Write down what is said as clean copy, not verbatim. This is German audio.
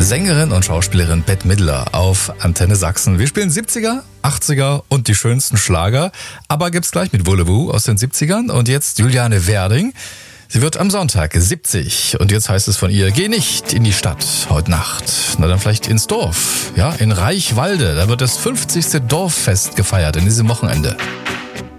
Sängerin und Schauspielerin Bette Midler auf Antenne Sachsen. Wir spielen 70er, 80er und die schönsten Schlager. Aber gibt's gleich mit Voulez-Vous aus den 70ern. Und jetzt Juliane Werding. Sie wird am Sonntag 70 und jetzt heißt es von ihr, geh nicht in die Stadt heute Nacht. Na dann vielleicht ins Dorf, ja, in Reichwalde. Da wird das 50. Dorffest gefeiert in diesem Wochenende.